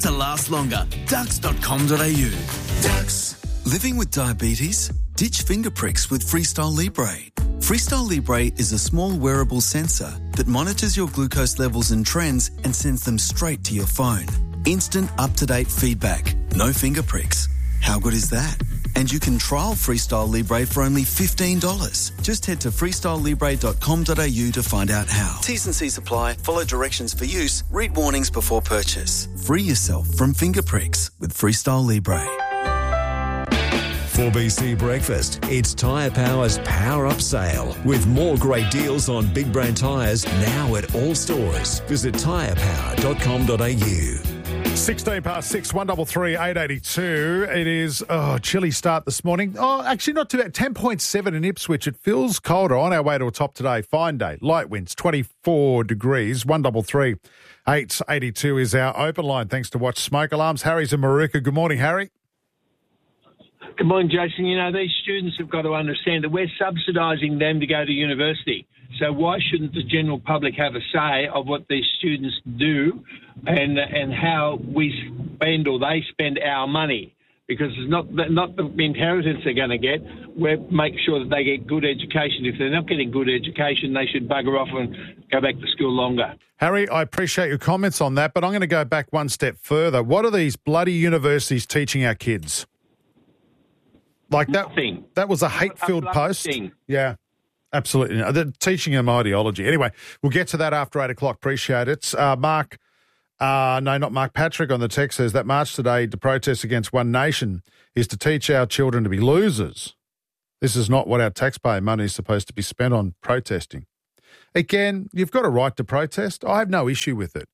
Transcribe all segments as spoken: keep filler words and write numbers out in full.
to last longer. Dux dot com dot a u. Dux. Living with diabetes? Ditch finger pricks with Freestyle Libre. Freestyle Libre is a small wearable sensor that monitors your glucose levels and trends and sends them straight to your phone. Instant up-to-date feedback. No finger pricks. How good is that? And you can trial Freestyle Libre for only fifteen dollars. Just head to freestyle libre dot com dot a u to find out how. T's and C's apply. Follow directions for use. Read warnings before purchase. Free yourself from finger pricks with Freestyle Libre. four B C Breakfast. It's Tyre Power's Power Up Sale with more great deals on big brand tyres now at all stores. Visit tyre power dot com dot a u. sixteen past six, one double three, eight eighty-two. It is, oh, chilly start this morning. Oh, actually not too bad. ten point seven in Ipswich. It feels colder on our way to a top today. Fine day. Light winds, twenty-four degrees. one double three, eight eighty-two is our open line. Thanks to Watch Smoke Alarms. Harry's in Maruka. Good morning, Harry. Good morning, Jason. You know, these students have got to understand that we're subsidising them to go to university. So why shouldn't the general public have a say of what these students do and and how we spend or they spend our money? Because it's not not the inheritance they're going to get. We make sure that they get good education. If they're not getting good education, they should bugger off and go back to school longer. Harry, I appreciate your comments on that, but I'm going to go back one step further. What are these bloody universities teaching our kids? Like that, Nothing. that was a hate-filled post. Thing. Yeah, absolutely. No, they're teaching them ideology. Anyway, we'll get to that after eight o'clock. Appreciate it. Uh, Mark, uh, no, not Mark Patrick on the text says that march today to protest against One Nation is to teach our children to be losers. This is not what our taxpayer money is supposed to be spent on protesting. Again, you've got a right to protest. I have no issue with it.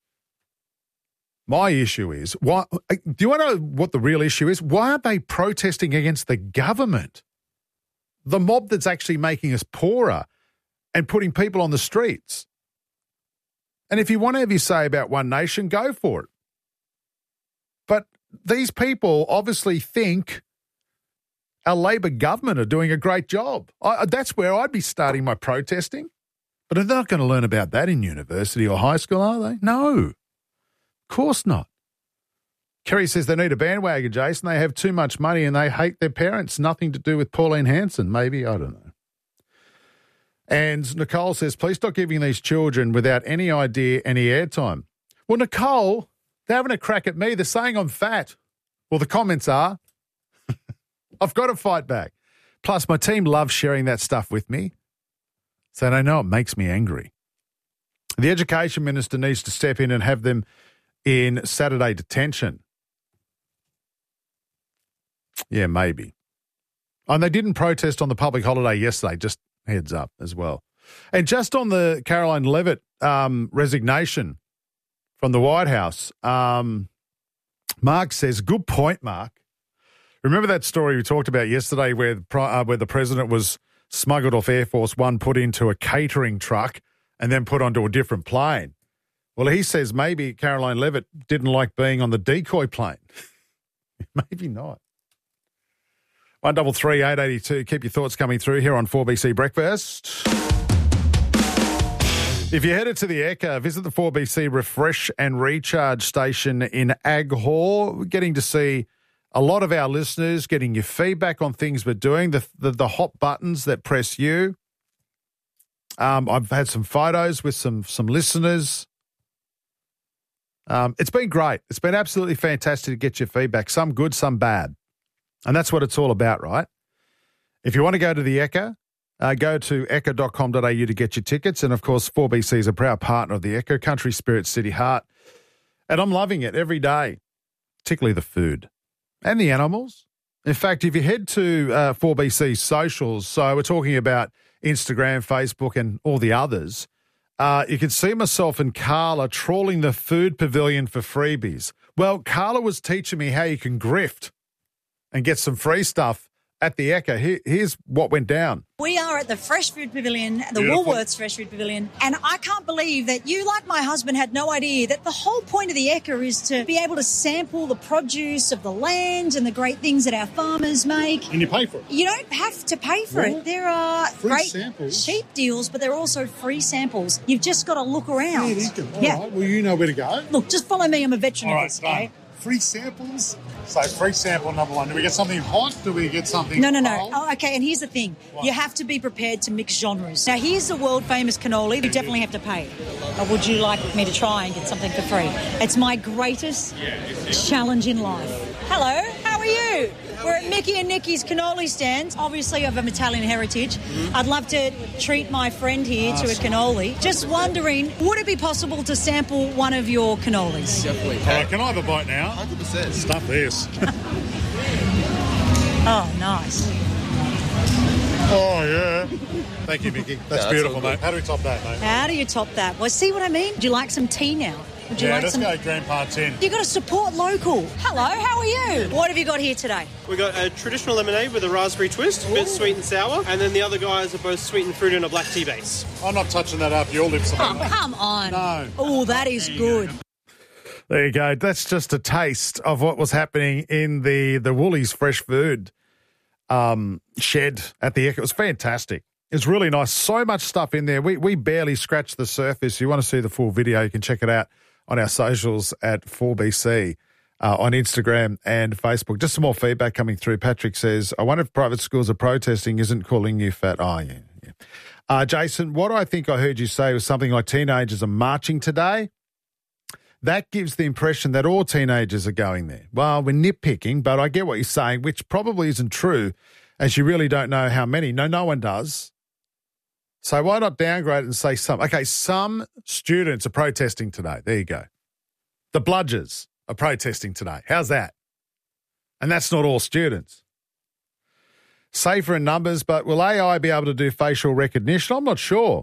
My issue is, why? Do you want to know what the real issue is? Why are they protesting against the government? The mob that's actually making us poorer and putting people on the streets. And if you want to have your say about One Nation, go for it. But these people obviously think our Labor government are doing a great job. I, that's where I'd be starting my protesting. But they're not going to learn about that in university or high school, are they? No. Of course not. Kerry says they need a bandwagon, Jason. They have too much money and they hate their parents. Nothing to do with Pauline Hanson, maybe. I don't know. And Nicole says, please stop giving these children without any idea any airtime. Well, Nicole, they're having a crack at me. They're saying I'm fat. Well, the comments are, I've got to fight back. Plus, my team loves sharing that stuff with me. So they know it makes me angry. The Education Minister needs to step in and have them in Saturday detention. Yeah, maybe. And they didn't protest on the public holiday yesterday, just heads up as well. And just on the Caroline Levitt um, resignation from the White House, um, Mark says, good point, Mark. Remember that story we talked about yesterday where the, uh, where the president was smuggled off Air Force One, put into a catering truck and then put onto a different plane? Well, he says maybe Caroline Levitt didn't like being on the decoy plane. Maybe not. one double three, eight eighty-two. Keep your thoughts coming through here on four B C Breakfast. If you're headed to the Ekka, visit the four B C Refresh and Recharge station in Ag Hall. We're getting to see a lot of our listeners, getting your feedback on things we're doing, the, the, the hot buttons that press you. Um, I've had some photos with some some listeners. Um, it's been great. It's been absolutely fantastic to get your feedback, some good, some bad. And that's what it's all about, right? If you want to go to the Ekka, uh, go to ekka dot com dot a u to get your tickets. And, of course, four B C is a proud partner of the Ekka, Country Spirit City Heart. And I'm loving it every day, particularly the food and the animals. In fact, if you head to uh, four B C socials, so we're talking about Instagram, Facebook and all the others, Uh, you can see myself and Carla trawling the food pavilion for freebies. Well, Carla was teaching me how you can grift and get some free stuff at the Ekka. Here, here's what went down. We are at the Fresh Food Pavilion, the Beautiful. Woolworths Fresh Food Pavilion, and I can't believe that you, like my husband, had no idea that the whole point of the Ekka is to be able to sample the produce of the land and the great things that our farmers make. And you pay for it. You don't have to pay for Well, it. There are free great samples. cheap deals, but there are also free samples. You've just got to look around. Yeah, Yeah. All right. Well, you know where to go. Look, just follow me. I'm a veteran All of right, this, okay? done. Free samples? So free sample number one. Do we get something hot? Do we get something No, no, no. cold? Oh, okay, and here's the thing. What? You have to be prepared to mix genres. Now, here's the world-famous cannoli. You definitely have to pay. Or would you like me to try and get something for free? It's my greatest challenge in life. Hello, how are you? We're at Mickey and Nikki's cannoli stand, obviously of an Italian heritage. Mm-hmm. I'd love to treat my friend here to a cannoli. Just wondering, would it be possible to sample one of your cannolis? Definitely. Uh, can I have a bite now? one hundred percent. Stuff this. Oh, nice. Oh, yeah. Thank you, Mickey. That's that's beautiful, all good. mate. How do we top that, mate? How do you top that? Well, see what I mean? Would you like some tea now? Would you yeah, like let's some... go Grandpa tin. You've got to support local. Hello, how are you? What have you got here today? We got a traditional lemonade with a raspberry twist, a bit sweet and sour, and then the other guys are both sweet and fruity on a black tea base. I'm not touching that up your lips. Oh, come on. No. Oh, that is good. There you go. That's just a taste of what was happening in the, the Woolies fresh food um, shed at the Echo. It was fantastic. It's really nice. So much stuff in there. We we barely scratched the surface. If you want to see the full video, you can check it out on our socials at four B C uh, on Instagram and Facebook. Just some more feedback coming through. Patrick says, I wonder if private schools are protesting isn't calling you fat. Oh, yeah. yeah. Uh, Jason, what I think I heard you say was something like teenagers are marching today. That gives the impression that all teenagers are going there. Well, we're nitpicking, but I get what you're saying, which probably isn't true, as you really don't know how many. No, no one does. So why not downgrade it and say some? Okay, some students are protesting today. There you go. The Bludgers are protesting today. How's that? And that's not all students. Safer in numbers, but will A I be able to do facial recognition? I'm not sure.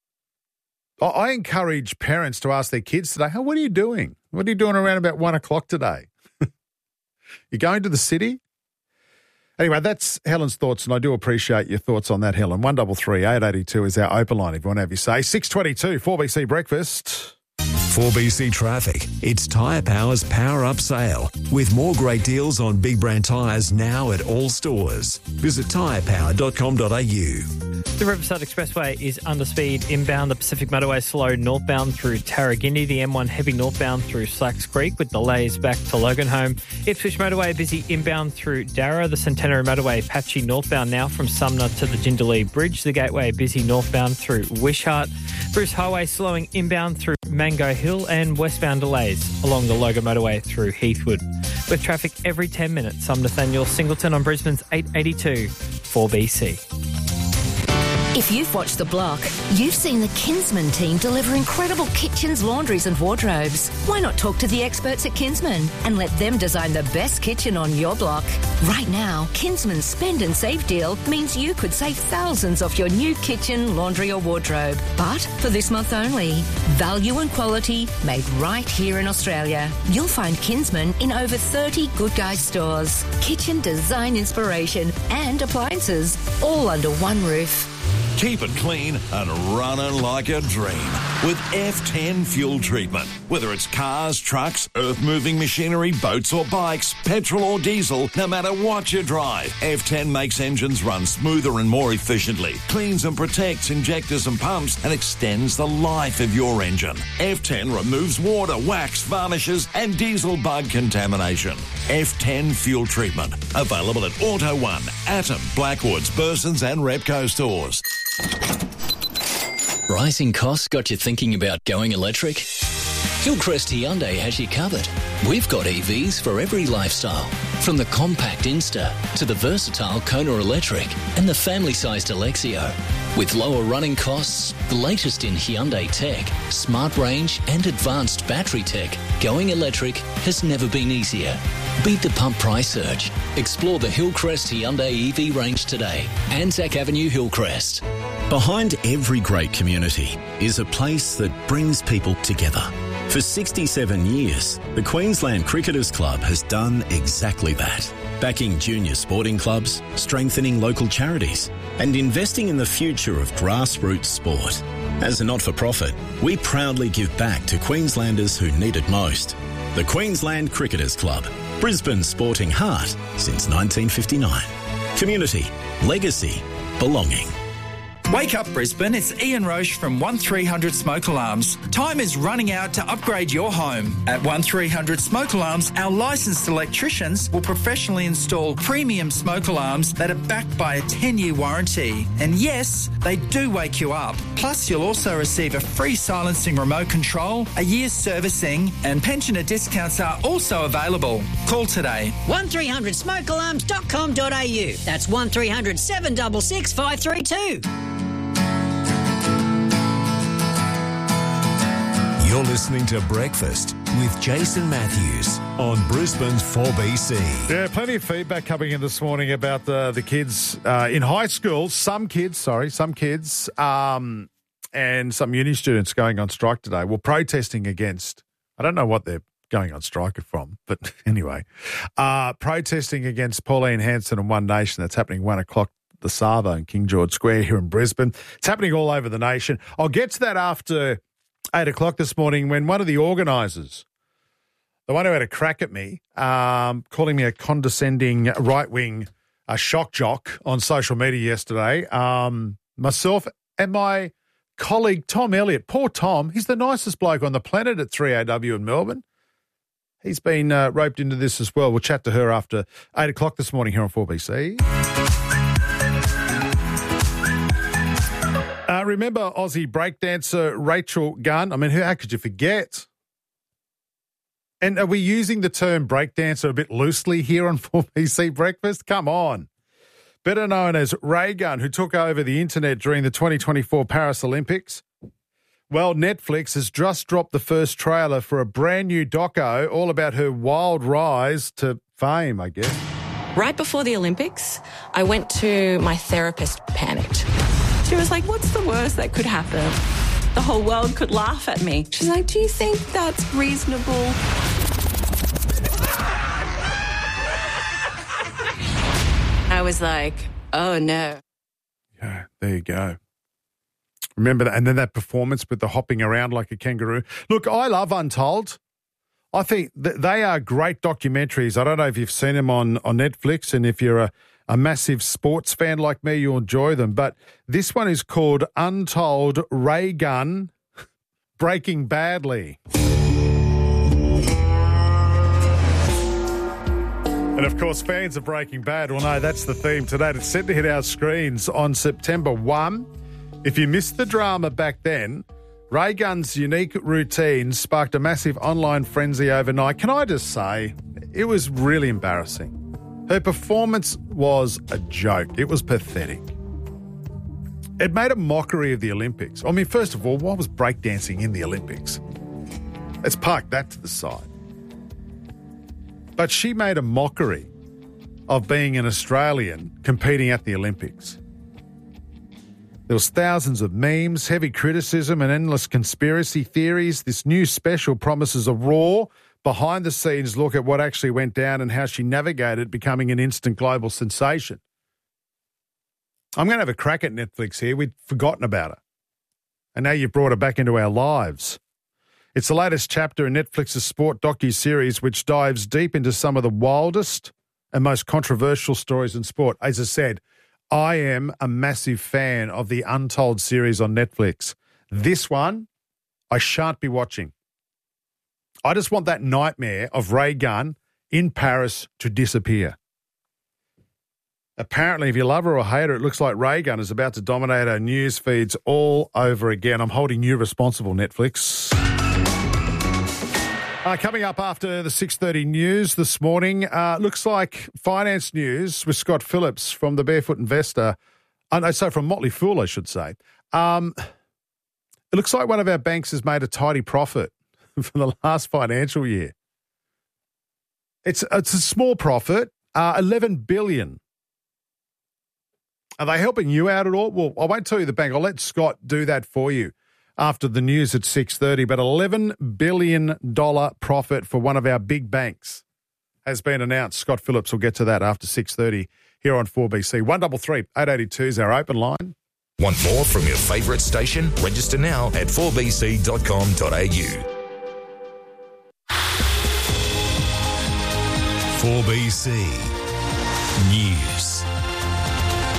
I encourage parents to ask their kids today, hey, what are you doing? What are you doing around about one o'clock today? You going to the city? Anyway, that's Helen's thoughts, and I do appreciate your thoughts on that, Helen. one three three, eight eight two is our open line if you want to have your say. six twenty-two, four B C Breakfast. four B C Traffic. It's Tyre Power's Power Up Sale with more great deals on big brand tyres now at all stores. Visit tyre power dot com dot a u. The Riverside Expressway is under speed inbound. The Pacific Motorway slow northbound through Tarragindi. The M one heavy northbound through Slacks Creek with delays back to Loganholme. Ipswich Motorway busy inbound through Darra. The Centenary Motorway patchy northbound now from Sumner to the Jindalee Bridge. The Gateway busy northbound through Wishart. Bruce Highway slowing inbound through Mango Hill and westbound delays along the Logan Motorway through Heathwood. With traffic every ten minutes, I'm Nathaniel Singleton on Brisbane's eight eighty-two four B C. If you've watched The Block, you've seen the Kinsman team deliver incredible kitchens, laundries and wardrobes. Why not talk to the experts at Kinsman and let them design the best kitchen on your block? Right now, Kinsman's Spend and Save deal means you could save thousands off your new kitchen, laundry or wardrobe. But for this month only, value and quality made right here in Australia. You'll find Kinsman in over thirty Good Guys stores. Kitchen design inspiration and appliances, all under one roof. Keep it clean and running like a dream with F ten fuel treatment. Whether it's cars, trucks, earth-moving machinery, boats or bikes, petrol or diesel, no matter what you drive, F ten makes engines run smoother and more efficiently, cleans and protects injectors and pumps, and extends the life of your engine. F ten removes water, wax, varnishes and diesel bug contamination. F ten fuel treatment. Available at Auto One, Atom, Blackwoods, Bursons and Repco stores. Rising costs got you thinking about going electric? Hillcrest Hyundai has you covered. We've got E Vs for every lifestyle, from the compact Insta to the versatile Kona Electric and the family-sized Alexio. With lower running costs, the latest in Hyundai tech, smart range and advanced battery tech, going electric has never been easier. Beat the pump price surge. Explore the Hillcrest Hyundai E V range today. Anzac Avenue, Hillcrest. Behind every great community is a place that brings people together. For sixty-seven years, the Queensland Cricketers Club has done exactly that. Backing junior sporting clubs, strengthening local charities, and investing in the future of grassroots sport. As a not-for-profit, we proudly give back to Queenslanders who need it most. The Queensland Cricketers Club, Brisbane's sporting heart since nineteen fifty-nine. Community, legacy, belonging. Wake up Brisbane, it's Ian Roche from one three hundred Smoke Alarms. Time is running out to upgrade your home. At one three hundred Smoke Alarms, our licensed electricians will professionally install premium smoke alarms that are backed by a ten-year warranty. And yes, they do wake you up. Plus, you'll also receive a free silencing remote control, a year's servicing, and pensioner discounts are also available. Call today. one three hundred smoke alarms dot com dot a u. That's one three hundred seven six six five three two. You're listening to Breakfast with Jason Matthews on Brisbane's four B C. Yeah, plenty of feedback coming in this morning about the, the kids uh, in high school. Some kids, sorry, some kids um, and some uni students going on strike today. Well, protesting against, I don't know what they're going on strike from, but anyway, uh, protesting against Pauline Hanson and One Nation. That's happening one o'clock. The Savo in King George Square here in Brisbane. It's happening all over the nation. I'll get to that after eight o'clock this morning when one of the organisers, the one who had a crack at me, um, calling me a condescending right-wing uh, shock jock on social media yesterday, um, myself and my colleague Tom Elliott, poor Tom, he's the nicest bloke on the planet at three A W in Melbourne. He's been uh, roped into this as well. We'll chat to her after eight o'clock this morning here on four B C. Uh, remember Aussie breakdancer Rachel Gunn? I mean, how could you forget? And are we using the term breakdancer a bit loosely here on four B C Breakfast? Come on. Better known as Ray Gunn, who took over the internet during the twenty twenty-four Paris Olympics. Well, Netflix has just dropped the first trailer for a brand new doco all about her wild rise to fame, I guess. Right before the Olympics, I went to my therapist, panicked. She was like, what's the worst that could happen? The whole world could laugh at me. She's like, do you think that's reasonable? I was like, oh, no. Yeah, there you go. Remember that? And then that performance with the hopping around like a kangaroo. Look, I love Untold. I think th- they are great documentaries. I don't know if you've seen them on, on Netflix, and if you're a, a massive sports fan like me, you'll enjoy them. But this one is called Untold Ray Gunn Breaking Badly. And, of course, fans of Breaking Bad will know that's the theme today. It's set to hit our screens on September first. If you missed the drama back then, Ray Gunn's unique routine sparked a massive online frenzy overnight. Can I just say, it was really embarrassing. Her performance was a joke. It was pathetic. It made a mockery of the Olympics. I mean, first of all, why was breakdancing in the Olympics? Let's park that to the side. But she made a mockery of being an Australian competing at the Olympics. There was thousands of memes, heavy criticism and endless conspiracy theories. This new special promises a raw, behind-the-scenes look at what actually went down and how she navigated becoming an instant global sensation. I'm going to have a crack at Netflix here. We'd forgotten about her. And now you've brought her back into our lives. It's the latest chapter in Netflix's sport docu-series, which dives deep into some of the wildest and most controversial stories in sport. As I said, I am a massive fan of the Untold series on Netflix. This one, I shan't be watching. I just want that nightmare of Ray Gunn in Paris to disappear. Apparently, if you love her or hate her, it looks like Ray Gunn is about to dominate our news feeds all over again. I'm holding you responsible, Netflix. Uh, coming up after the six thirty news this morning, uh, looks like finance news with Scott Phillips from the Barefoot Investor. Uh, no, so from Motley Fool, I should say. Um, it looks like one of our banks has made a tidy profit for the last financial year. It's it's a small profit, uh, eleven billion dollars. Are they helping you out at all? Well, I won't tell you the bank. I'll let Scott do that for you after the news at six thirty, but eleven billion dollars profit for one of our big banks has been announced. Scott Phillips will get to that after six thirty here on four B C. one three three, eight eight two is our open line. Want more from your favourite station? Register now at four b c dot com dot a u. four B C News.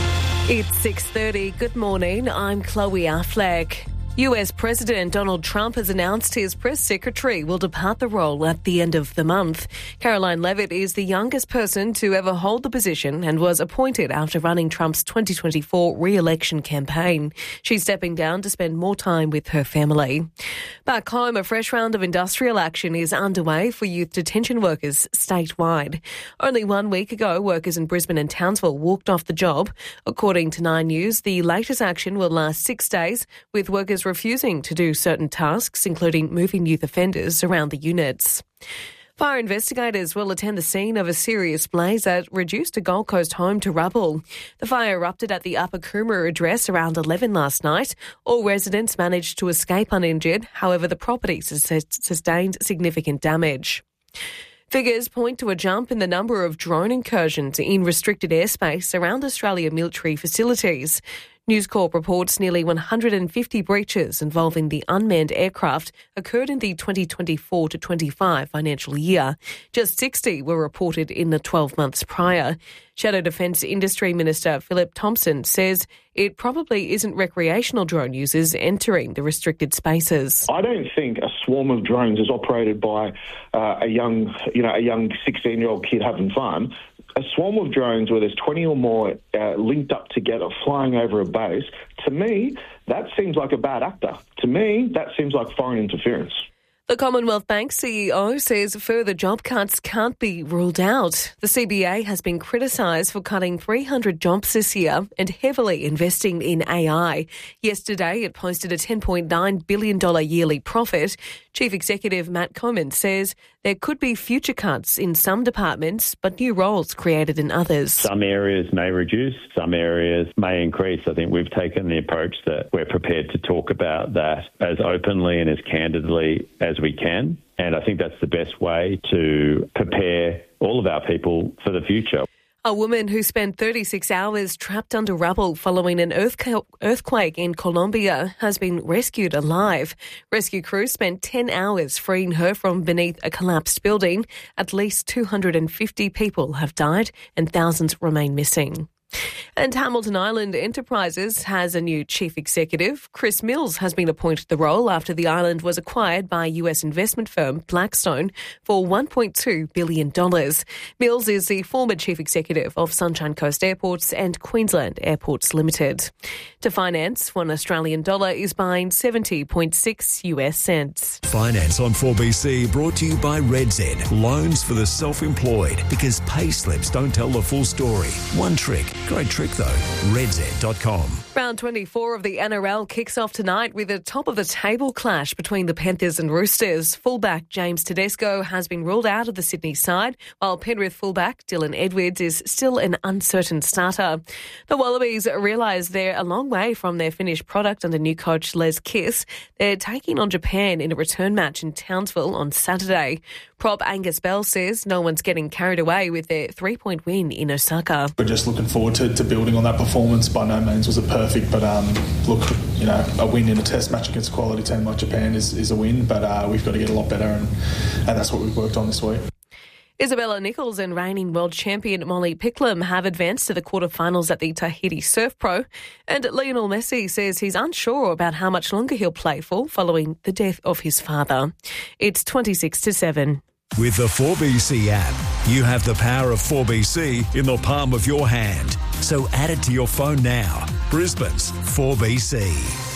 It's six thirty. Good morning. I'm Chloe Affleck. U S President Donald Trump has announced his press secretary will depart the role at the end of the month. Caroline Levitt is the youngest person to ever hold the position and was appointed after running Trump's twenty twenty-four re-election campaign. She's stepping down to spend more time with her family. Back home, a fresh round of industrial action is underway for youth detention workers statewide. Only one week ago, workers in Brisbane and Townsville walked off the job. According to Nine News, the latest action will last six days, with workers refusing to do certain tasks, including moving youth offenders around the units. Fire investigators will attend the scene of a serious blaze that reduced a Gold Coast home to rubble. The fire erupted at the Upper Coomera address around eleven last night. All residents managed to escape uninjured. However, the property sus- sustained significant damage. Figures point to a jump in the number of drone incursions in restricted airspace around Australian military facilities. News Corp reports nearly one hundred fifty breaches involving the unmanned aircraft occurred in the twenty twenty-four to twenty-five financial year. Just sixty were reported in the twelve months prior. Shadow Defence Industry Minister Philip Thompson says it probably isn't recreational drone users entering the restricted spaces. I don't think a swarm of drones is operated by uh, a young, you know, a young sixteen-year-old kid having fun. A swarm of drones where there's twenty or more uh, linked up together flying over a base, to me, that seems like a bad actor. To me, that seems like foreign interference. The Commonwealth Bank C E O says further job cuts can't be ruled out. The C B A has been criticised for cutting three hundred jobs this year and heavily investing in A I. Yesterday, it posted a ten point nine billion dollars yearly profit. Chief Executive Matt Comyn says there could be future cuts in some departments, but new roles created in others. Some areas may reduce, some areas may increase. I think we've taken the approach that we're prepared to talk about that as openly and as candidly as we can. And I think that's the best way to prepare all of our people for the future. A woman who spent thirty-six hours trapped under rubble following an earthquake in Colombia has been rescued alive. Rescue crews spent ten hours freeing her from beneath a collapsed building. At least two hundred fifty people have died and thousands remain missing. And Hamilton Island Enterprises has a new chief executive. Chris Mills has been appointed the role after the island was acquired by U S investment firm Blackstone for one point two billion dollars. Mills is the former chief executive of Sunshine Coast Airports and Queensland Airports Limited. To finance, one Australian dollar is buying seventy point six U S cents. Finance on four B C brought to you by RedZ. Loans for the self-employed, because pay slips don't tell the full story. One trick. Great trick though. red z dot com. Round twenty-four of the N R L kicks off tonight with a top-of-the-table clash between the Panthers and Roosters. Fullback James Tedesco has been ruled out of the Sydney side, while Penrith fullback Dylan Edwards is still an uncertain starter. The Wallabies realise they're a long way from their finished product under new coach Les Kiss. They're taking on Japan in a return match in Townsville on Saturday. Prop Angus Bell says no one's getting carried away with their three-point win in Osaka. We're just looking forward to, to building on that performance. By no means was it perfect, but um, look, you know, a win in a test match against a quality team like Japan is, is a win, but uh, we've got to get a lot better, and, and that's what we've worked on this week. Isabella Nichols and reigning world champion Molly Picklum have advanced to the quarterfinals at the Tahiti Surf Pro, and Lionel Messi says he's unsure about how much longer he'll play for following the death of his father. It's twenty-six to seven. With the four B C app, you have the power of four B C in the palm of your hand. So add it to your phone now. Brisbane's four B C.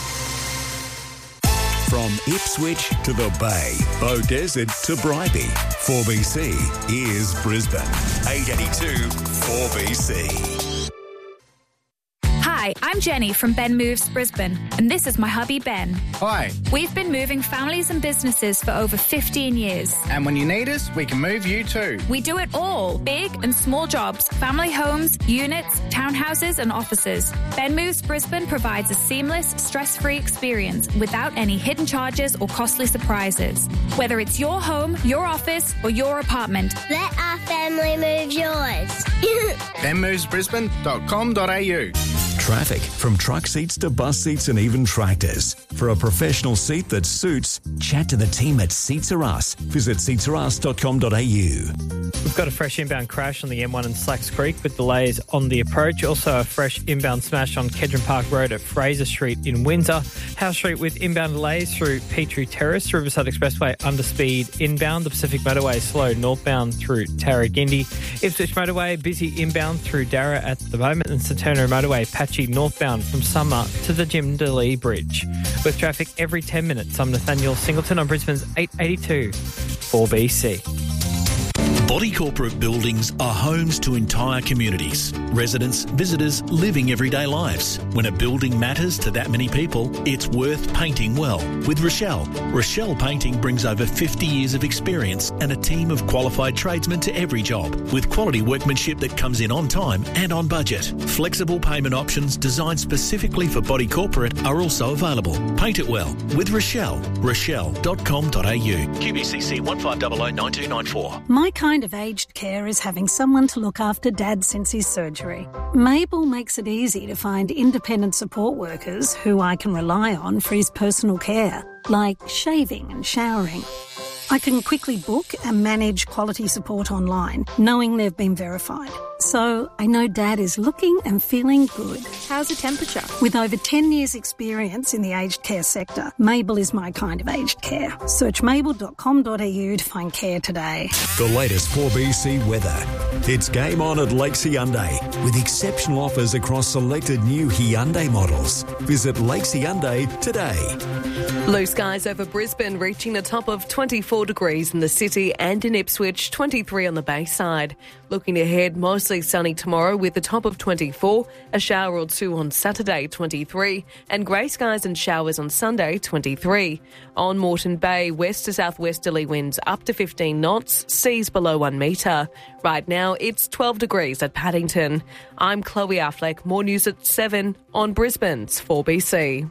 From Ipswich to the Bay, Beaudesert to Bribie, four B C is Brisbane. eight eighty-two four B C. Hi, I'm Jenny from Ben Moves Brisbane, and this is my hubby Ben. Hi. We've been moving families and businesses for over fifteen years. And when you need us, we can move you too. We do it all, big and small jobs, family homes, units, townhouses and offices. Ben Moves Brisbane provides a seamless, stress-free experience without any hidden charges or costly surprises. Whether it's your home, your office or your apartment. Let our family move yours. ben moves brisbane dot com dot a u. traffic, from truck seats to bus seats and even tractors. For a professional seat that suits, chat to the team at Seats Are Us. Visit seats are us dot com dot a u. We've got a fresh inbound crash on the M one in Slacks Creek with delays on the approach. Also a fresh inbound smash on Kedron Park Road at Fraser Street in Windsor. House Street with inbound delays through Petrie Terrace. Riverside Expressway underspeed inbound. The Pacific Motorway slow northbound through Tarragindi. Ipswich Motorway busy inbound through Darra at the moment. And Centenary Motorway patchy northbound from Summer to the Jim DeLee Bridge. With traffic every ten minutes, I'm Nathaniel Singleton on Brisbane's eight eighty-two four B C. Body Corporate buildings are homes to entire communities. Residents, visitors, living everyday lives. When a building matters to that many people, it's worth painting well. With Rochelle. Rochelle Painting brings over fifty years of experience and a team of qualified tradesmen to every job, with quality workmanship that comes in on time and on budget. Flexible payment options designed specifically for Body Corporate are also available. Paint it well with Rochelle. rochelle dot com dot a u. Q B C C one five zero zero nine two nine four. My kind of aged care is having someone to look after Dad since his surgery. Mabel makes it easy to find independent support workers who I can rely on for his personal care, like shaving and showering. I can quickly book and manage quality support online, knowing they've been verified. So I know Dad is looking and feeling good. How's the temperature? With over ten years experience in the aged care sector, Mabel is my kind of aged care. Search mabel dot com dot a u to find care today. The latest four B C weather. It's game on at Lakes Hyundai with exceptional offers across selected new Hyundai models. Visit Lakes Hyundai today. Blue skies over Brisbane, reaching a top of twenty-four degrees in the city and in Ipswich, twenty-three on the Bayside. Looking ahead, mostly sunny tomorrow with a top of twenty-four, a shower or two on Saturday, twenty-three, and grey skies and showers on Sunday, twenty-three. On Moreton Bay, west to southwesterly winds up to fifteen knots, seas below one metre. Right now, it's twelve degrees at Paddington. I'm Chloe Affleck. More news at seven on Brisbane's four B C.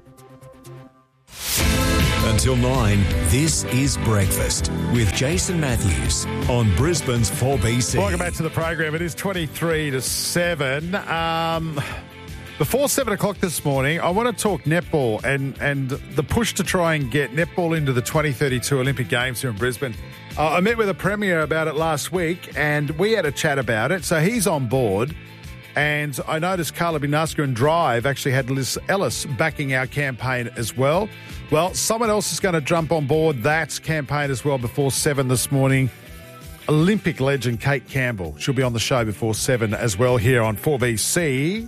Until nine, this is Breakfast with Jason Matthews on Brisbane's four B C. Welcome back to the program. It is twenty-three to seven. Um, before seven o'clock this morning, I want to talk netball and, and the push to try and get netball into the twenty thirty-two Olympic Games here in Brisbane. Uh, I met with a premier about it last week and we had a chat about it. So he's on board. And I noticed Carla Binaska and Drive actually had Liz Ellis backing our campaign as well. Well, someone else is going to jump on board that campaign as well before seven this morning. Olympic legend Kate Campbell. She'll be on the show before seven as well here on four B C.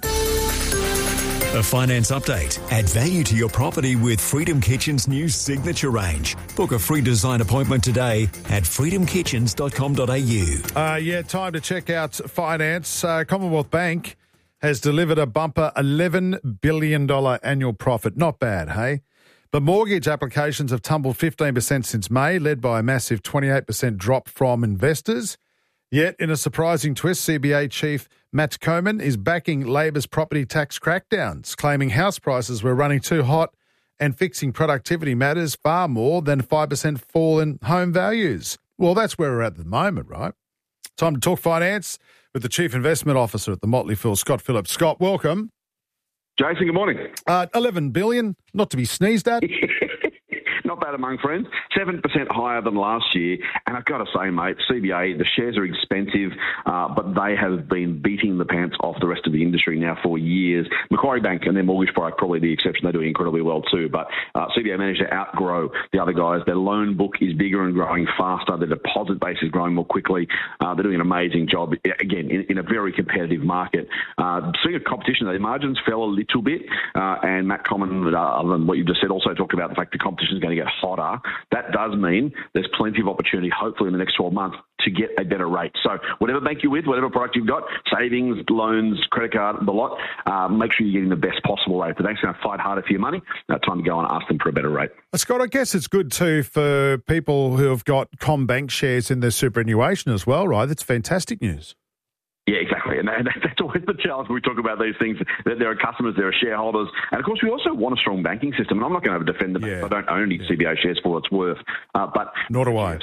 A finance update. Add value to your property with Freedom Kitchen's new signature range. Book a free design appointment today at freedom kitchens dot com dot a u. Uh, yeah, time to check out finance. Uh, Commonwealth Bank has delivered a bumper eleven billion dollars annual profit. Not bad, hey? But mortgage applications have tumbled fifteen percent since May, led by a massive twenty-eight percent drop from investors. Yet, in a surprising twist, C B A Chief Matt Coman is backing Labor's property tax crackdowns, claiming house prices were running too hot and fixing productivity matters far more than five percent fall in home values. Well, that's where we're at at the moment, right? Time to talk finance with the Chief Investment Officer at the Motley Fool, Scott Phillips. Scott, welcome. Jason, good morning. Uh, eleven billion dollars, not to be sneezed at. Not bad among friends. seven percent higher than last year. And I've got to say, mate, C B A, the shares are expensive, uh, but they have been beating the pants off the rest of the industry now for years. Macquarie Bank and their mortgage product, probably the exception. They're doing incredibly well too. But uh, C B A managed to outgrow the other guys. Their loan book is bigger and growing faster. Their deposit base is growing more quickly. Uh, they're doing an amazing job, again, in, in a very competitive market. Uh, seeing a competition, their margins fell a little bit. Uh, and Matt Common, uh, other than what you just said, also talked about the fact the competition is going to get hotter. That does mean there's plenty of opportunity, hopefully in the next twelve months, to get a better rate. So whatever bank you're with, whatever product you've got, savings, loans, credit card, the lot, uh, make sure you're getting the best possible rate. The bank's going to fight harder for your money. Uh, time to go and ask them for a better rate. Scott, I guess it's good too for people who have got CommBank shares in their superannuation as well, right? That's fantastic news. Yeah, exactly. And that's always the challenge when we talk about these things, that there are customers, there are shareholders. And, of course, we also want a strong banking system. And I'm not going to defend them. Yeah. I don't own any yeah. C B A shares for what it's worth. Uh, but Nor do I. See,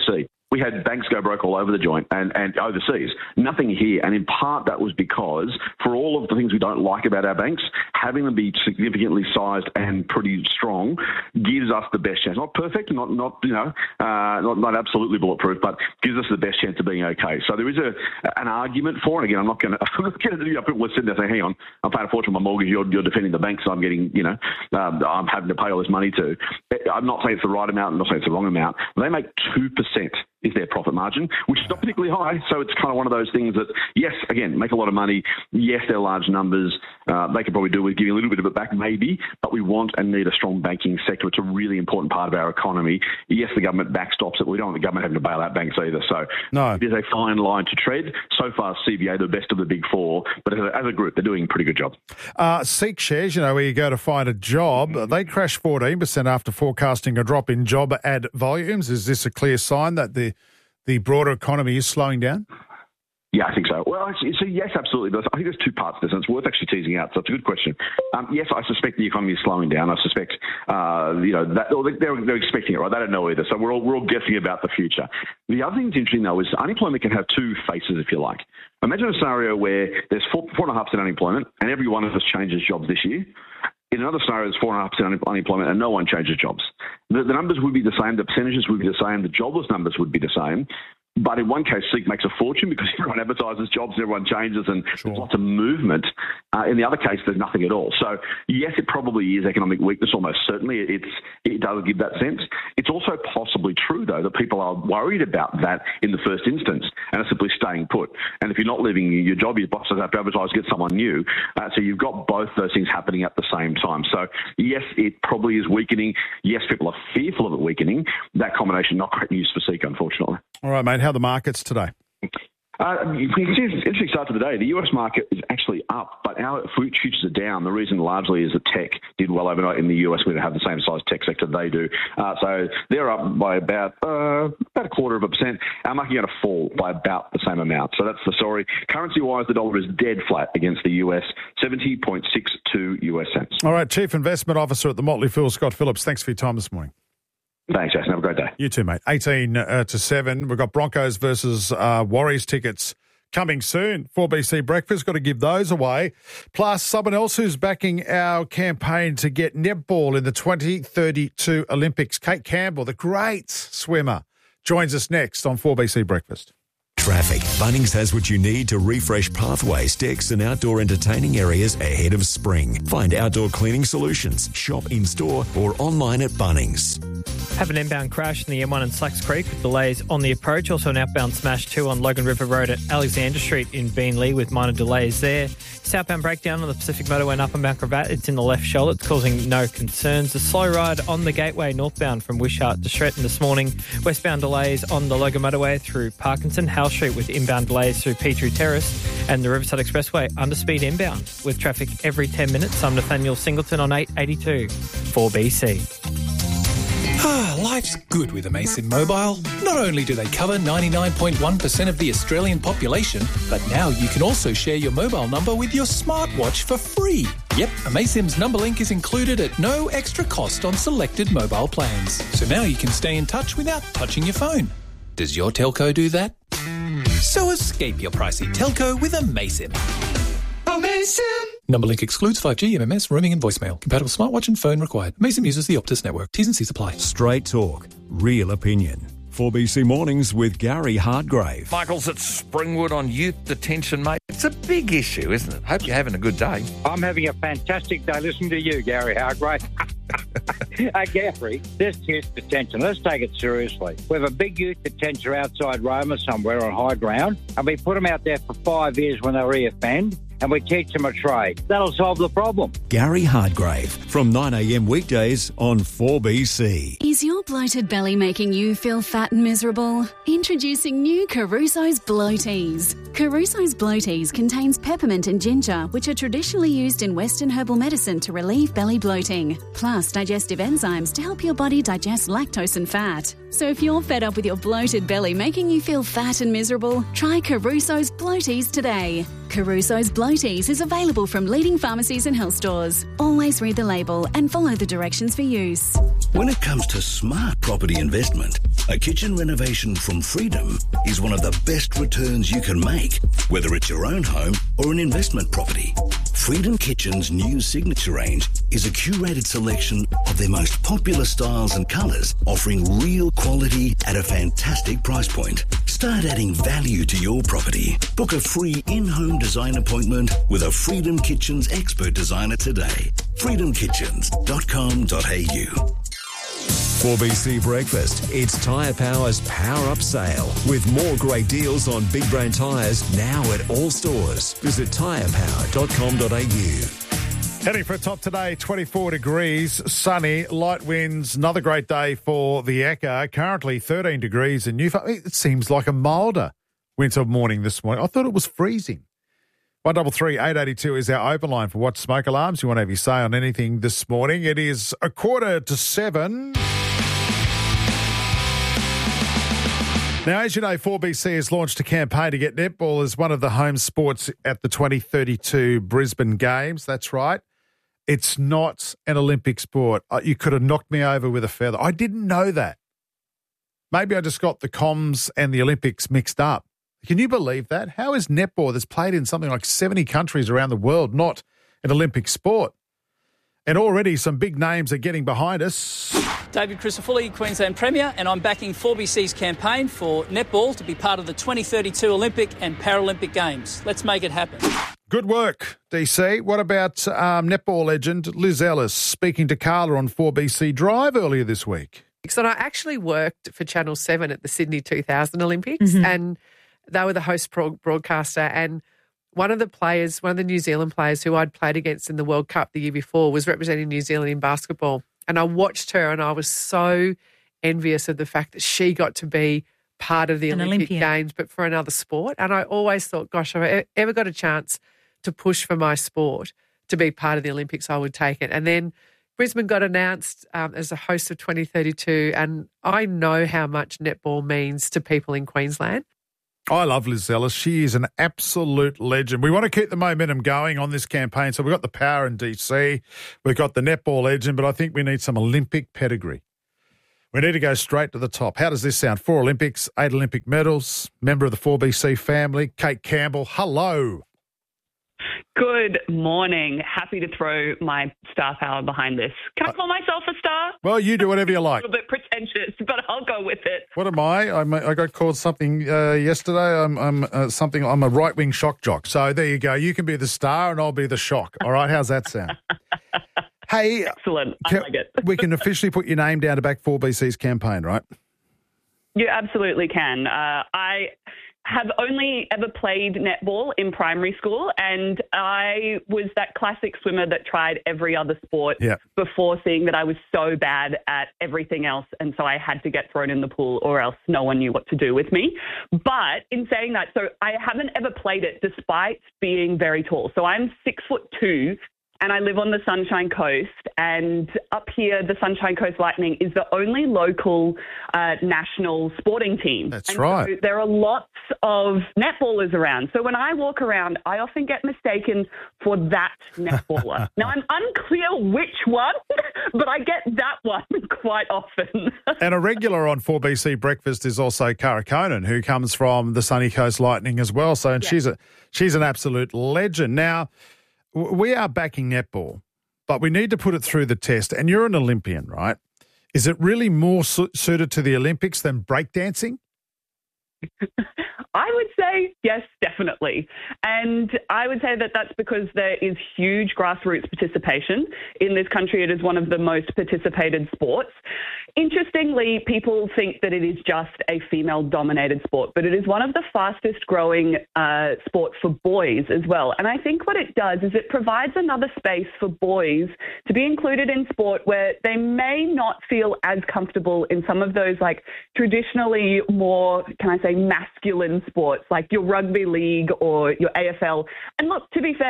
we had banks go broke all over the joint and, and overseas. Nothing here. And in part, that was because for all of the things we don't like about our banks, having them be significantly sized and pretty strong gives us the best chance. Not perfect, not, not you know, uh, not, not absolutely bulletproof, but gives us the best chance of being okay. So there is a an argument for it. Again, I'm not going to I'm not going to do people sitting there saying, hang on, I'm paying a fortune on my mortgage, you're, you're defending the banks, I'm getting, you know, um, I'm having to pay all this money to. I'm not saying it's the right amount, I'm not saying it's the wrong amount. They make two percent is their profit margin, which is not particularly high. So it's kind of one of those things that, yes, again, make a lot of money. Yes, they're large numbers. Uh, they could probably do with giving a little bit of it back, maybe, but we want and need a strong banking sector. It's a really important part of our economy. Yes, the government backstops it. We don't want the government having to bail out banks either. So no. There's a fine line to tread. So far, C B A, the best of the big four, but as a, as a group, they're doing a pretty good job. Uh, Seek Shares, you know, where you go to find a job, they crashed fourteen percent after forecasting a drop in job ad volumes. Is this a clear sign that the the broader economy is slowing down? Yeah, I think so. Well, actually, so yes, absolutely. But I think there's two parts to this, and it's worth actually teasing out. So it's a good question. Um, yes, I suspect the economy is slowing down. I suspect, uh, you know, that or they're, they're expecting it, right? They don't know either. So we're all we're all guessing about the future. The other thing that's interesting though is unemployment can have two faces, if you like. Imagine a scenario where there's four four and a half percent unemployment, and every one of us changes jobs this year. In another scenario, there's four and a half percent unemployment and no one changes jobs. The, the numbers would be the same, the percentages would be the same, the jobless numbers would be the same. But in one case, Seek makes a fortune because everyone advertises jobs, everyone changes, and sure. There's lots of movement. Uh, in the other case, there's nothing at all. So, yes, it probably is economic weakness, almost certainly. It's, it does give that sense. It's also possibly true, though, that people are worried about that in the first instance and are simply staying put. And if you're not leaving your job, your bosses have to advertise to get someone new. Uh, so you've got both those things happening at the same time. So, yes, it probably is weakening. Yes, people are fearful of it weakening. That combination, not great news for Seek, unfortunately. All right, mate. How are the markets today? Uh, it's an interesting start to the day. The U S market is actually up, but our food futures are down. The reason largely is that tech did well overnight in the U S. We don't have the same size tech sector they do. Uh, so they're up by about uh, about a quarter of a percent. Our market is going to fall by about the same amount. So that's the story. Currency-wise, the dollar is dead flat against the U S, seventy point six two U S cents. All right, Chief Investment Officer at the Motley Fool, Scott Phillips, thanks for your time this morning. Thanks, Jason. Have a great day. You too, mate. eighteen uh, to seven. We've got Broncos versus uh, Warriors tickets coming soon. four B C Breakfast. Got to give those away. Plus, someone else who's backing our campaign to get netball in the twenty thirty-two Olympics. Kate Campbell, the great swimmer, joins us next on four B C Breakfast. Traffic. Bunnings has what you need to refresh pathways, decks and outdoor entertaining areas ahead of spring. Find outdoor cleaning solutions. Shop in-store or online at Bunnings. Have an inbound crash in the M one in Slacks Creek with delays on the approach. Also an outbound smash two on Logan River Road at Alexander Street in Beenleigh with minor delays there. Southbound breakdown on the Pacific Motorway and up and Mount Gravatt. It's in the left shoulder. It's causing no concerns. A slow ride on the Gateway northbound from Wishart to Stretton this morning. Westbound delays on the Logan Motorway through Parkinson, Hal Street with inbound delays through Petrie Terrace, and the Riverside Expressway under speed inbound with traffic every ten minutes. I'm Nathaniel Singleton on eight eighty-two four B C. Life's good with Amaysim Mobile. Not only do they cover ninety-nine point one percent of the Australian population, but now you can also share your mobile number with your smartwatch for free. Yep, Amaysim's number link is included at no extra cost on selected mobile plans. So now you can stay in touch without touching your phone. Does your telco do that? So escape your pricey telco with Amaysim. Amaysim! Number link excludes five G, M M S, roaming and voicemail. Compatible smartwatch and phone required. Amaysim uses the Optus network. T's and C's apply. Straight talk, real opinion. four B C Mornings with Gary Hardgrave. Michael's at Springwood on youth detention, mate. It's a big issue, isn't it? Hope you're having a good day. I'm having a fantastic day listening to you, Gary Hardgrave. Hey, Gary, this youth detention, let's take it seriously. We have a big youth detention outside Roma somewhere on high ground, and we put them out there for five years when they reoffend, and we teach them a trade. That'll solve the problem. Gary Hardgrave from nine a.m. weekdays on four B C. Is your bloated belly making you feel fat and miserable? Introducing new Caruso's Bloaties. Caruso's Bloaties contains peppermint and ginger, which are traditionally used in Western herbal medicine to relieve belly bloating, plus digestive enzymes to help your body digest lactose and fat. So if you're fed up with your bloated belly making you feel fat and miserable, try Caruso's Bloaties today. Caruso's Bloaties is available from leading pharmacies and health stores. Always read the label and follow the directions for use. When it comes to smart property investment, A kitchen renovation from Freedom is one of the best returns you can make, whether it's your own home or an investment property. Freedom Kitchen's new signature range is a curated selection of their most popular styles and colours, offering real quality at a fantastic price point. Start adding value to your property. Book a free in-home design appointment with a Freedom Kitchens expert designer today. freedom kitchens dot com dot a u. four B C Breakfast, it's Tyre Power's Power Up Sale with more great deals on big brand tyres now at all stores. Visit tyre power dot com dot a u. Heading for a top today, twenty-four degrees, sunny, light winds, another great day for the Echo. Currently thirteen degrees in Newfoundland. It seems like a milder winter morning this morning. I thought it was freezing. one double three eight eight two is our open line for What Smoke Alarms. You want to have your say on anything this morning. It is a quarter to seven. Now, as you know, four B C has launched a campaign to get netball as one of the home sports at the twenty thirty-two Brisbane Games. That's right. It's not an Olympic sport. You could have knocked me over with a feather. I didn't know that. Maybe I just got the comms and the Olympics mixed up. Can you believe that? How is netball that's played in something like seventy countries around the world not an Olympic sport? And already some big names are getting behind us. David Crisafulli, Queensland Premier, and I'm backing four B C's campaign for netball to be part of the twenty thirty-two Olympic and Paralympic Games. Let's make it happen. Good work, D C. What about um, netball legend Liz Ellis speaking to Carla on four B C Drive earlier this week? So I actually worked for Channel seven at the Sydney two thousand Olympics, mm-hmm. and they were the host broadcaster, and one of the players, one of the New Zealand players who I'd played against in the World Cup the year before was representing New Zealand in basketball. And I watched her and I was so envious of the fact that she got to be part of the An Olympic Olympian. Games, but for another sport. And I always thought, gosh, if I ever got a chance to push for my sport to be part of the Olympics, I would take it. And then Brisbane got announced um, as a host of twenty thirty-two, and I know how much netball means to people in Queensland. I love Liz Ellis. She is an absolute legend. We want to keep the momentum going on this campaign. So we've got the power in D C. We've got the netball legend, but I think we need some Olympic pedigree. We need to go straight to the top. How does this sound? Four Olympics, eight Olympic medals, member of the four B C family, Kate Campbell. Hello. Good morning. Happy to throw my star power behind this. Can I call myself a star? Well, you do whatever you like. A little bit pretentious, but I'll go with it. What am I? I'm, I got called something uh, yesterday. I'm, I'm uh, something. I'm a right-wing shock jock. So there you go. You can be the star and I'll be the shock. All right. How's that sound? Hey, excellent. I can, like it. We can officially put your name down to back four B C's campaign, right? You absolutely can. Uh, I have only ever played netball in primary school, and I was that classic swimmer that tried every other sport yeah. before seeing that I was so bad at everything else, and so I had to get thrown in the pool or else no one knew what to do with me. But in saying that, so I haven't ever played it despite being very tall. So I'm six foot two, and I live on the Sunshine Coast, and up here, the Sunshine Coast Lightning is the only local uh, national sporting team. That's and right. So there are lots of netballers around. So when I walk around, I often get mistaken for that netballer. Now, I'm unclear which one, but I get that one quite often. And a regular on four B C Breakfast is also Cara Conan, who comes from the Sunny Coast Lightning as well. So and yeah. she's a she's an absolute legend. Now, we are backing netball, but we need to put it through the test. And you're an Olympian, right? Is it really more su- suited to the Olympics than breakdancing? I would say yes, definitely. And I would say that that's because there is huge grassroots participation in this country. It is one of the most participated sports. Interestingly, people think that it is just a female-dominated sport, but it is one of the fastest-growing uh, sports for boys as well. And I think what it does is it provides another space for boys to be included in sport where they may not feel as comfortable in some of those, like, traditionally more, can I say, masculine sports, like your rugby league or your A F L. And look, to be fair,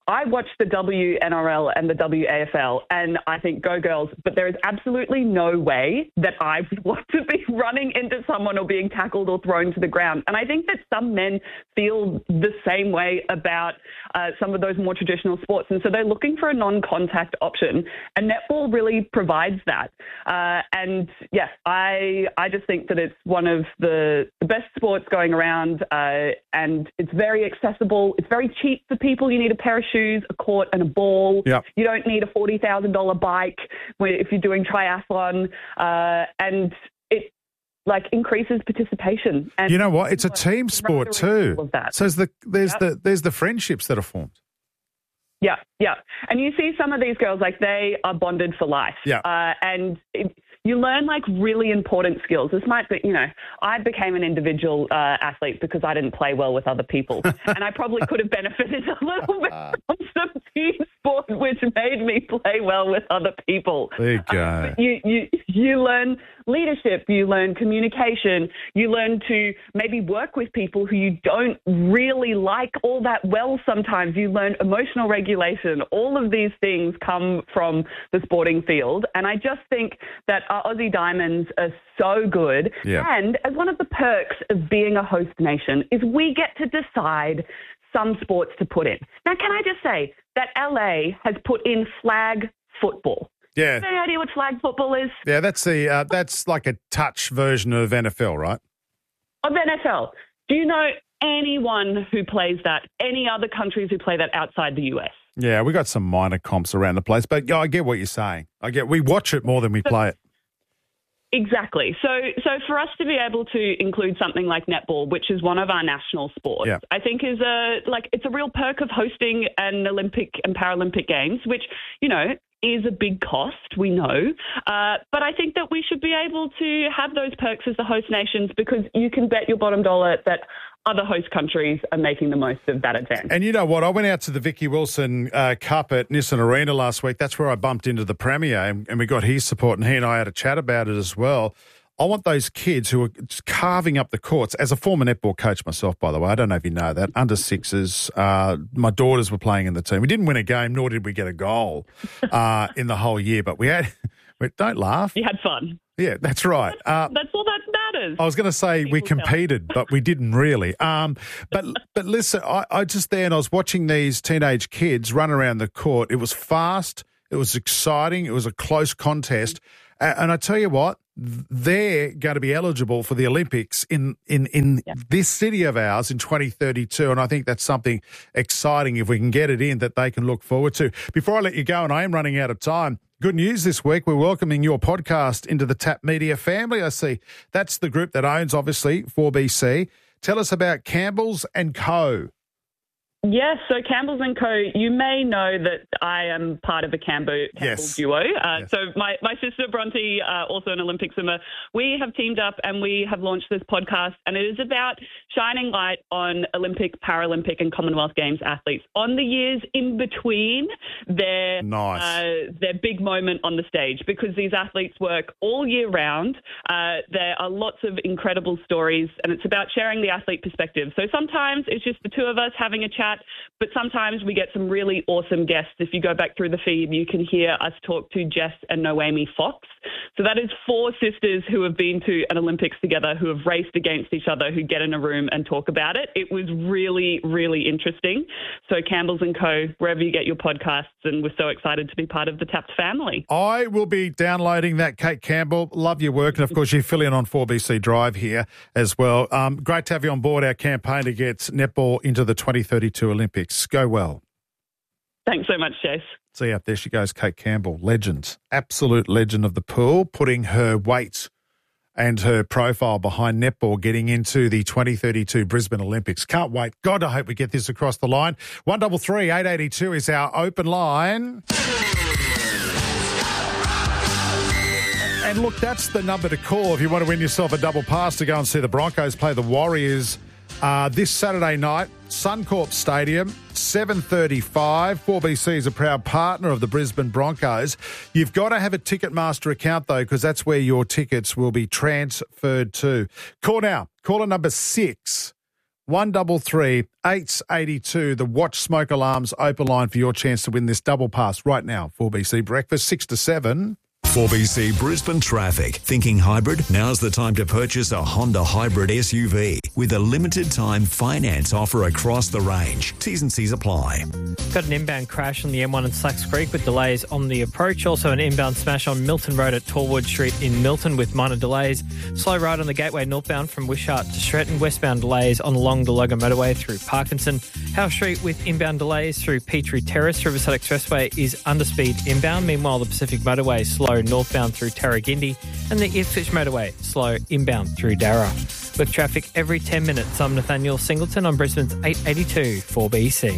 I watch the W N R L and the W A F L, and I think go girls, but there is absolutely no way that I would want to be running into someone or being tackled or thrown to the ground. And I think that some men feel the same way about uh, some of those more traditional sports. And so they're looking for a non-contact option, and netball really provides that. Uh, and yeah, I I just think that it's one of the, the best sports going around, uh, and it's very accessible. It's very cheap for people. You need a pair of shoes, a court, and a ball. Yep. You don't need a forty thousand dollars bike if you're doing triathlon, uh, and it like increases participation. And you know what? It's a team sport too. Of that. So there's the there's Yep. the there's the friendships that are formed. Yeah, yeah. And you see some of these girls, like they are bonded for life. Yeah. Uh, and it, you learn like really important skills. This might be, you know, I became an individual uh, athlete because I didn't play well with other people. And I probably could have benefited a little bit from some team sport, which made me play well with other people. There you go. Uh, but you, you, you learn leadership, you learn communication, you learn to maybe work with people who you don't really like all that well sometimes. You learn emotional regulation. All of these things come from the sporting field. And I just think that our Aussie Diamonds are so good. Yeah. And as one of the perks of being a host nation is we get to decide some sports to put in. Now, can I just say that L A has put in flag football? Yeah. Any idea what flag football is? Yeah, that's the uh, that's like a touch version of N F L, right? Of N F L. Do you know anyone who plays that? Any other countries who play that outside the U S? Yeah, we got some minor comps around the place, but yeah, I get what you're saying. I get we watch it more than we play it. Exactly. So so for us to be able to include something like netball, which is one of our national sports, Yeah. I think is a like it's a real perk of hosting an Olympic and Paralympic Games, which, you know, is a big cost, we know. Uh, but I think that we should be able to have those perks as the host nations because you can bet your bottom dollar that other host countries are making the most of that advantage. And you know what? I went out to the Vicky Wilson uh, Cup at Nissan Arena last week. That's where I bumped into the Premier and, and we got his support, and he and I had a chat about it as well. I want those kids who are just carving up the courts. As a former netball coach myself, by the way, I don't know if you know that, under sixes, uh, my daughters were playing in the team. We didn't win a game, nor did we get a goal uh, in the whole year, but we had, don't laugh. You had fun. Yeah, that's right. Uh, That's all that matters. I was going to say we competed, but we didn't really. Um, but but listen, I, I just there and I was watching these teenage kids run around the court. It was fast. It was exciting. It was a close contest. Uh, and I tell you what, they're going to be eligible for the Olympics in in, in yeah. this city of ours in twenty thirty-two. And I think that's something exciting if we can get it in that they can look forward to. Before I let you go, and I am running out of time, good news this week. We're welcoming your podcast into the Tap Media family. I see that's the group that owns, obviously, four B C. Tell us about Campbell's and Co. Yes, so Campbell's and Co. You may know that I am part of a Campbell, Campbell yes. duo. Uh, yes. So my, my sister Bronte, uh, also an Olympic swimmer, we have teamed up and we have launched this podcast, and it is about shining light on Olympic, Paralympic, and Commonwealth Games athletes on the years in between their nice. uh, their big moment on the stage, because these athletes work all year round. Uh, there are lots of incredible stories, and it's about sharing the athlete perspective. So sometimes it's just the two of us having a chat. But sometimes we get some really awesome guests. If you go back through the feed, you can hear us talk to Jess and Noemi Fox. So that is four sisters who have been to an Olympics together, who have raced against each other, who get in a room and talk about it. It was really, really interesting. So Campbell's and Co., wherever you get your podcasts, and we're so excited to be part of the Tapped family. I will be downloading that, Kate Campbell. Love your work. And, of course, you fill in on four B C Drive here as well. Um, great to have you on board our campaign to get netball into the twenty thirty-two Olympics. Go well. Thanks so much, Chase. See you. There she goes, Kate Campbell, legend, absolute legend of the pool, putting her weight and her profile behind netball getting into the twenty thirty-two Brisbane Olympics. Can't wait. God, I hope we get this across the line. one three three, eight eight two is our open line. And look, that's the number to call if you want to win yourself a double pass to go and see the Broncos play the Warriors Uh, this Saturday night, Suncorp Stadium, seven thirty-five. four B C is a proud partner of the Brisbane Broncos. You've got to have a Ticketmaster account, though, because that's where your tickets will be transferred to. Call now. Caller number six one double three eight eighty two. The Watch Smoke Alarms open line for your chance to win this double pass right now. four B C Breakfast, six to seven. four B C Brisbane traffic. Thinking hybrid? Now's the time to purchase a Honda Hybrid S U V with a limited time finance offer across the range. T's and C's apply. Got an inbound crash on the M one in Slacks Creek with delays on the approach. Also an inbound smash on Milton Road at Torwood Street in Milton with minor delays. Slow ride on the Gateway northbound from Wishart to Stretton. Westbound delays on along the Logan Motorway through Parkinson. Howe Street with inbound delays through Petrie Terrace. Riverside Expressway is underspeed inbound. Meanwhile, the Pacific Motorway is slow northbound through Tarragindi, and the Ipswich Motorway slow inbound through Darra. With traffic every ten minutes, I'm Nathaniel Singleton on Brisbane's eight eighty-two four B C.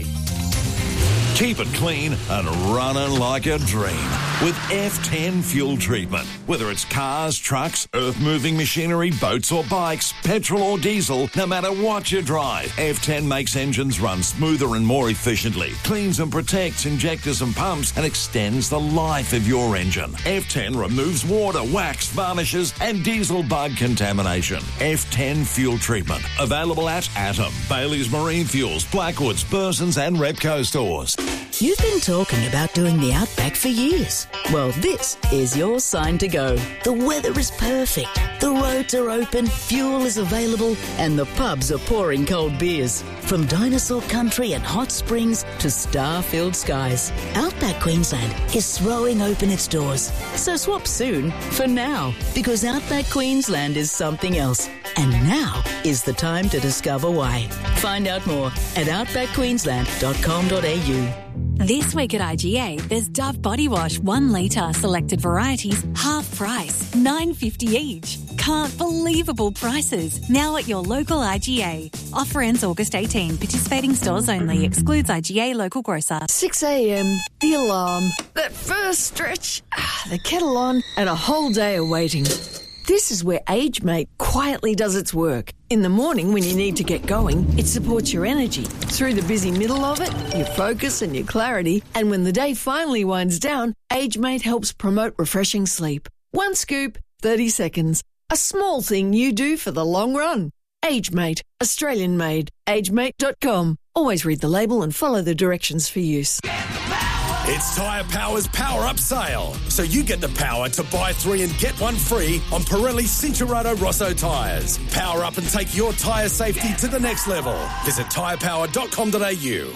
Keep it clean and running like a dream with F ten fuel treatment. Whether it's cars, trucks, earth-moving machinery, boats or bikes, petrol or diesel, no matter what you drive, F ten makes engines run smoother and more efficiently, cleans and protects injectors and pumps, and extends the life of your engine. F ten removes water, wax, varnishes and diesel bug contamination. F ten fuel treatment. Available at Atom, Bailey's Marine Fuels, Blackwoods, Burson's and Repco stores. You've been talking about doing the Outback for years. Well, this is your sign to go. The weather is perfect, the roads are open, fuel is available, and the pubs are pouring cold beers. From dinosaur country and hot springs to star-filled skies, Outback Queensland is throwing open its doors. So swap soon for now, because Outback Queensland is something else. And now is the time to discover why. Find out more at outback queensland dot com dot a u. This week at I G A, there's Dove Body Wash, one litre, selected varieties, half price, nine dollars fifty each. Can't believable prices. Now at your local I G A. Offer ends August eighteenth. Participating stores only. Excludes I G A local grocer. six a.m, the alarm, that first stretch, the kettle on, and a whole day of waiting. This is where AgeMate quietly does its work. In the morning when you need to get going, it supports your energy. Through the busy middle of it, your focus and your clarity. And when the day finally winds down, AgeMate helps promote refreshing sleep. One scoop, thirty seconds. A small thing you do for the long run. AgeMate, Australian made. age mate dot com. Always read the label and follow the directions for use. It's Tyre Power's Power Up Sale. So you get the power to buy three and get one free on Pirelli Cinturado Rosso tyres. Power up and take your tyre safety to the next level. Visit tyre power dot com dot a u.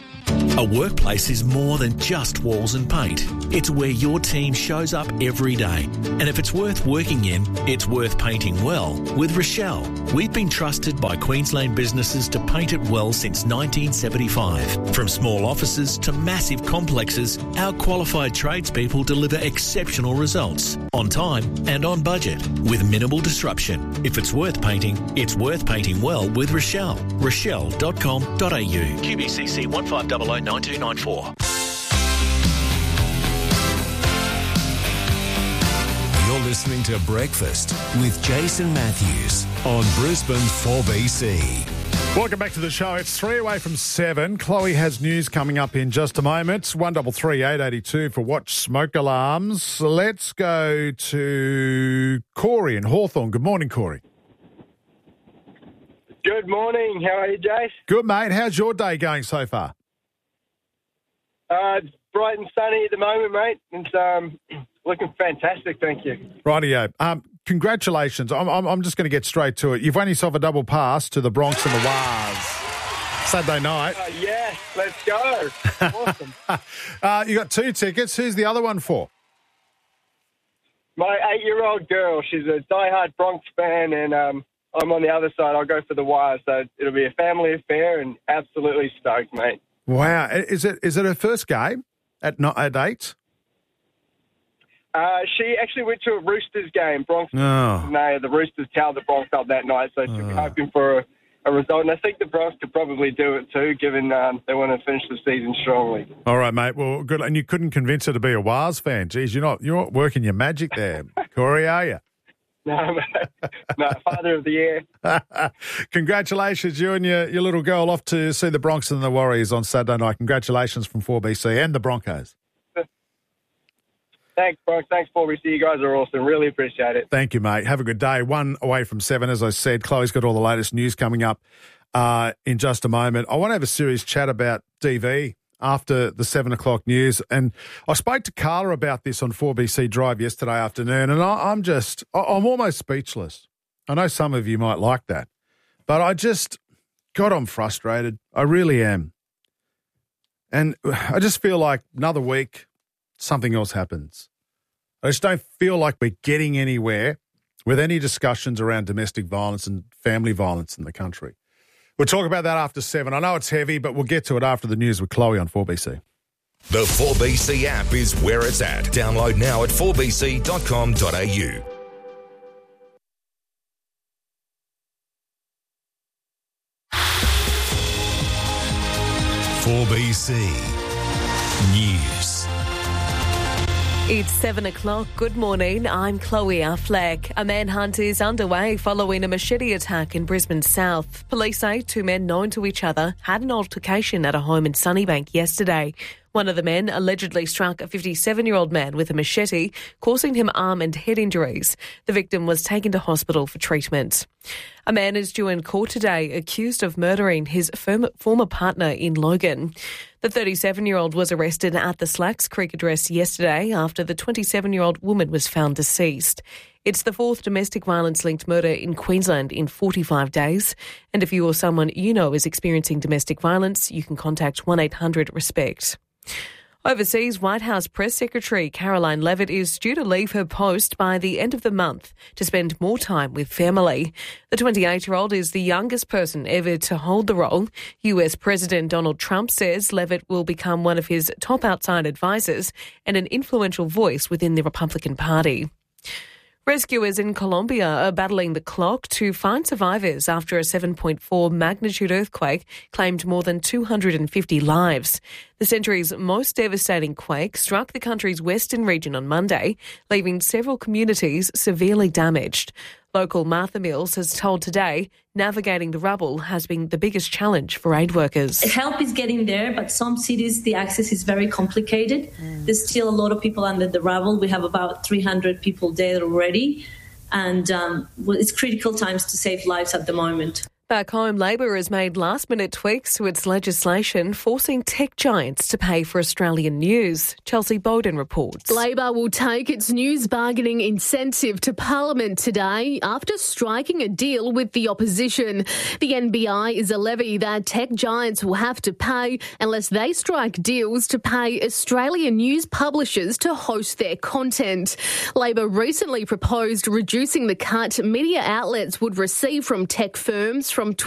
A workplace is more than just walls and paint. It's where your team shows up every day. And if it's worth working in, it's worth painting well with Rochelle. We've been trusted by Queensland businesses to paint it well since nineteen seventy-five. From small offices to massive complexes, our qualified tradespeople deliver exceptional results on time and on budget with minimal disruption. If it's worth painting, it's worth painting well with Rochelle. rochelle dot com dot a u. Q B C C one five zero zero nine two nine four. You're listening to Breakfast with Jason Matthews on Brisbane's four B C. Welcome back to the show. It's three away from seven. Chloe has news coming up in just a moment. one double three eight eighty two for Watch Smoke Alarms. Let's go to Corey in Hawthorn. Good morning, Corey. Good morning. How are you, Jace? Good, mate. How's your day going so far? Uh, it's bright and sunny at the moment, mate. It's um, looking fantastic, thank you. Rightio. Um, congratulations. I'm, I'm, I'm just going to get straight to it. You've won yourself a double pass to the Bronx and the Wars Saturday night. Uh, yes, let's go. Awesome. uh, you got two tickets. Who's the other one for? My eight-year-old girl. She's a diehard Bronx fan, and um, I'm on the other side. I'll go for the Wires, so it'll be a family affair, and absolutely stoked, mate. Wow. Is it is it her first game at not at eight? Uh, she actually went to a Roosters game. Bronx. Oh. No, the Roosters towed the Bronx up that night, so she'll be Oh. hoping for a, a result. And I think the Bronx could probably do it too, given um, they want to finish the season strongly. All right, mate. Well, good. And you couldn't convince her to be a Wars fan. Geez, you're not you're not working your magic there, Corey, are you? No, mate. No, Father of the Year. Congratulations, you and your, your little girl off to see the Bronx and the Warriors on Saturday night. Congratulations from four B C and the Broncos. Thanks, Bronx. Thanks, four B C. You guys are awesome. Really appreciate it. Thank you, mate. Have a good day. One away from seven, as I said. Chloe's got all the latest news coming up uh, in just a moment. I want to have a serious chat about D V after the seven o'clock news. And I spoke to Carla about this on four B C Drive yesterday afternoon, and I, I'm just, I'm almost speechless. I know some of you might like that, but I just, God, I'm frustrated. I really am. And I just feel like another week, something else happens. I just don't feel like we're getting anywhere with any discussions around domestic violence and family violence in the country. We'll talk about that after seven. I know it's heavy, but we'll get to it after the news with Chloe on four B C. The four B C app is where it's at. Download now at four b c dot com dot a u. four B C News. It's seven o'clock. Good morning. I'm Chloe Affleck. A manhunt is underway following a machete attack in Brisbane South. Police say two men known to each other had an altercation at a home in Sunnybank yesterday. One of the men allegedly struck a fifty-seven-year-old man with a machete, causing him arm and head injuries. The victim was taken to hospital for treatment. A man is due in court today accused of murdering his former partner in Logan. The thirty-seven-year-old was arrested at the Slacks Creek address yesterday after the twenty-seven-year-old woman was found deceased. It's the fourth domestic violence-linked murder in Queensland in forty-five days. And if you or someone you know is experiencing domestic violence, you can contact one eight hundred RESPECT. Overseas, White House Press Secretary Caroline Leavitt is due to leave her post by the end of the month to spend more time with family. The twenty-eight-year-old is the youngest person ever to hold the role. U S President Donald Trump says Leavitt will become one of his top outside advisors and an influential voice within the Republican Party. Rescuers in Colombia are battling the clock to find survivors after a seven point four magnitude earthquake claimed more than two hundred fifty lives. The century's most devastating quake struck the country's western region on Monday, leaving several communities severely damaged. Local Martha Mills has told Today navigating the rubble has been the biggest challenge for aid workers. Help is getting there, but some cities, the access is very complicated. Mm. There's still a lot of people under the rubble. We have about three hundred people dead already, and um, well, it's critical times to save lives at the moment. Back home, Labor has made last-minute tweaks to its legislation, forcing tech giants to pay for Australian news. Chelsea Bowden reports. Labor will take its news bargaining incentive to Parliament today after striking a deal with the opposition. The N B I is a levy that tech giants will have to pay unless they strike deals to pay Australian news publishers to host their content. Labor recently proposed reducing the cut media outlets would receive from tech firms from